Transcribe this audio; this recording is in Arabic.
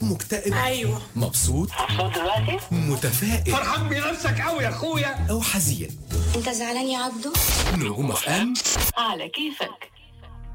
مكتئب؟ ايوه. مبسوط؟ دلوقتي متفائل؟ فرحان بنفسك قوي يا اخويا. أو حزين؟ انت زعلان يا عبدو؟ نجوم FM على كيفك.